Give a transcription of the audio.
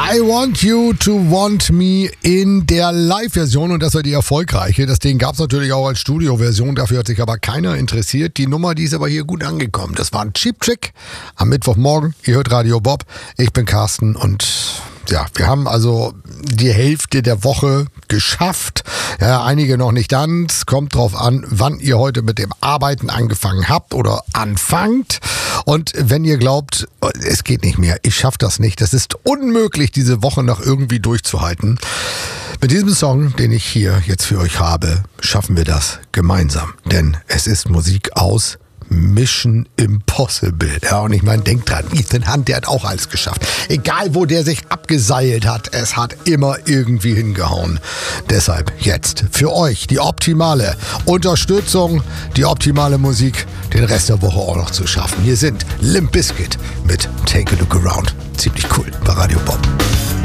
I Want You to Want Me in der Live-Version, und das war die erfolgreiche. Das Ding gab es natürlich auch als Studio-Version, dafür hat sich aber keiner interessiert. Die Nummer, die ist aber hier gut angekommen. Das war ein Cheap Trick am Mittwochmorgen. Ihr hört Radio Bob, ich bin Carsten und ja, wir haben also die Hälfte der Woche geschafft. Ja, einige noch nicht ganz. Kommt drauf an, wann ihr heute mit dem Arbeiten angefangen habt oder anfangt. Und wenn ihr glaubt, es geht nicht mehr, ich schaffe das nicht, das ist unmöglich, diese Woche noch irgendwie durchzuhalten. Mit diesem Song, den ich hier jetzt für euch habe, schaffen wir das gemeinsam. Denn es ist Musik aus Mission Impossible. Ja, und ich meine, denkt dran, Ethan Hunt, der hat auch alles geschafft. Egal, wo der sich abgeseilt hat, es hat immer irgendwie hingehauen. Deshalb jetzt für euch die optimale Unterstützung, die optimale Musik, den Rest der Woche auch noch zu schaffen. Hier sind Limp Bizkit mit Take a Look Around. Ziemlich cool bei Radio Bob.